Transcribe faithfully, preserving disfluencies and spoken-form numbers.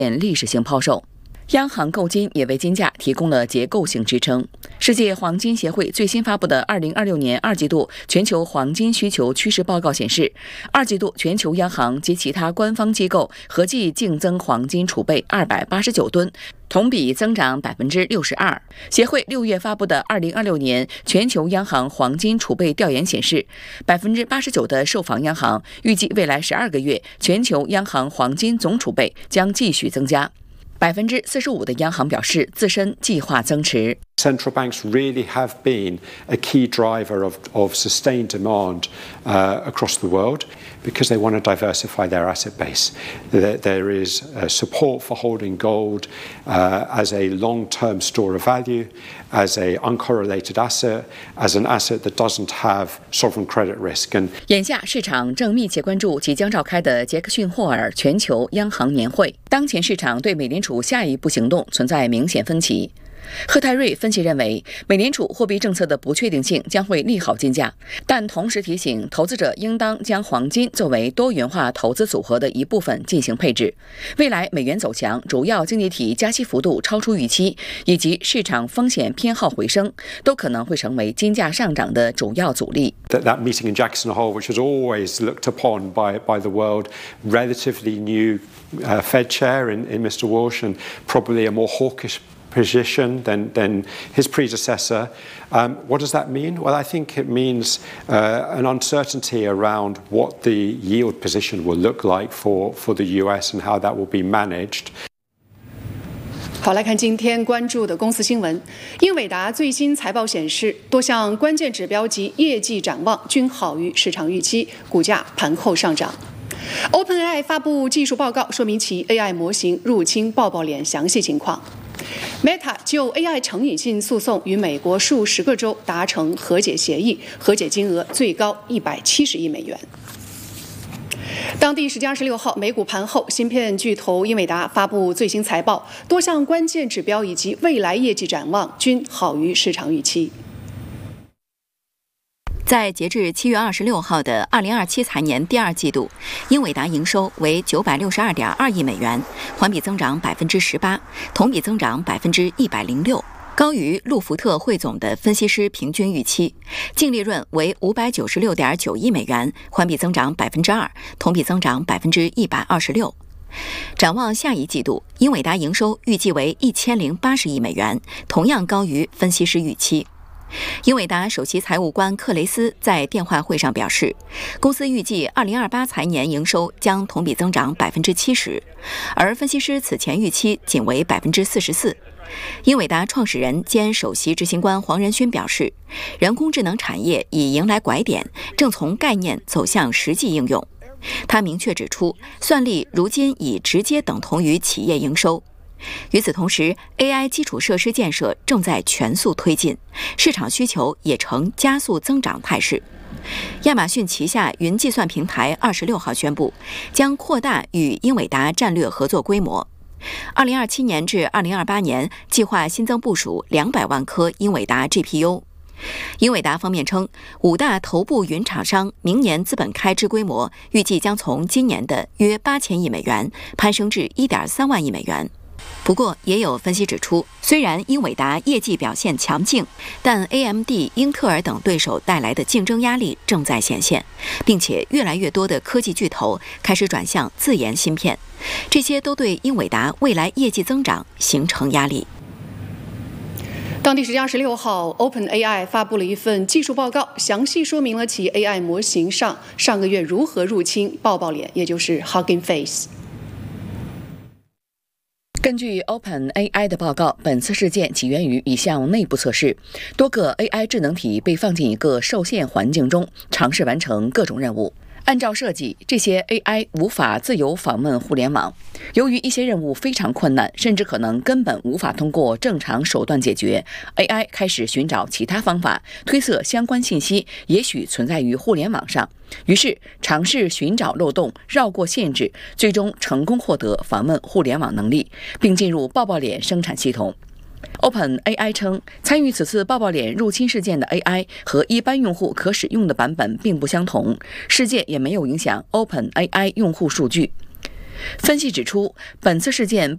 历史性抛售。央行购金也为金价提供了结构性支撑。世界黄金协会最新发布的二零二六年二季度全球黄金需求趋势报告显示，二季度全球央行及其他官方机构合计净增黄金储备二百八十九吨，同比增长百分之六十二。协会六月发布的二零二六年全球央行黄金储备调研显示，百分之八十九的受访央行预计未来十二个月全球央行黄金总储备将继续增加。百分之四十五的央行表示自身计划增持。 Central banks really have been a key driver of, of sustained demand uh, across the world because they want to diversify their asset base. There, there is uh, support for holding gold uh, as a long-term store of value, as an uncorrelated asset, as an asset that doesn't have sovereign credit risk. And 眼下市场正密切关注即将召开的杰克逊霍尔全球央行年会。当前市场对美联储下一步行动存在明显分歧。贺泰瑞分析认为，美联储货币政策的不确定性将会利好金价，但同时提醒投资者应当将黄金作为多元化投资组合的一部分进行配置。未来美元走强，主要经济体加息幅度超出预期，以及市场风险偏好回升，都可能会成为金价上涨的主要阻力。 That, that meeting in Jackson Hole, which was always looked upon by, by the world, relatively new uh, Fed chair in, in Mister Walsh, and probably a more hawkish position than, than his predecessor. Um, what does that mean? Well, I think it means uh, an uncertainty around what the yield position will look like for, for the U S and how that will be managed. 好，来看今天关注的公司新闻。英伟达最新财报显示，多项关键指标及业绩展望均好于市场预期，股价盘后上涨。OpenAI 发布技术报告，说明其 A I 模型入侵抱抱脸详细情况。Meta 就 A I 成瘾性诉讼与美国数十个州达成和解协议，和解金额最高一百七十亿美元。当地时间二十六号，美股盘后，芯片巨头英伟达发布最新财报，多项关键指标以及未来业绩展望均好于市场预期。 在截至七月二十六号的二零二七财年第二季度，英伟达营收为九百六十二点二亿美元，环比增长百分之十八，同比增长百分之一百零六，高于路福特汇总的分析师平均预期。净利润为五百九十六点九亿美元，环比增长百分之二，同比增长百分之一百二十六。展望下一季度，英伟达营收预计为一千零八十亿美元，同样高于分析师预期。英伟达首席财务官克雷斯在电话会上表示，公司预计二零二八财年营收将同比增长百分之七十，而分析师此前预期仅为百分之四十四。英伟达创始人兼首席执行官黄仁勋表示，人工智能产业已迎来拐点，正从概念走向实际应用。他明确指出，算力如今已直接等同于企业营收。与此同时 ，A I 基础设施建设正在全速推进，市场需求也呈加速增长态势。亚马逊旗下云计算平台二十六号宣布，将扩大与英伟达战略合作规模。二零二七年至二零二八年，计划新增部署两百万颗英伟达 G P U。英伟达方面称，五大头部云厂商明年资本开支规模预计将从今年的约八千亿美元攀升至一点三万亿美元。不过，也有分析指出，虽然英伟达业绩表现强劲，但 A M D、英特尔等对手带来的竞争压力正在显现，并且越来越多的科技巨头开始转向自研芯片，这些都对英伟达未来业绩增长形成压力。 当地时间二十六号 ，OpenAI 发布了一份技术报告，详细说明了其 A I 模型上上个月如何入侵抱抱脸，也就是 Hugging Face。 根据 OpenAI 的报告，本次事件起源于一项内部测试，多个 A I 智能体被放进一个受限环境中，尝试完成各种任务。按照设计，这些 A I 无法自由访问互联网。由于一些任务非常困难，甚至可能根本无法通过正常手段解决， A I 开始寻找其他方法，推测相关信息也许存在于互联网上。于是尝试寻找漏洞，绕过限制，最终成功获得访问互联网能力，并进入抱抱脸生产系统。OpenAI 称，参与此次抱抱脸入侵事件的 A I 和一般用户可使用的版本并不相同，事件也没有影响 OpenAI 用户数据。分析指出，本次事件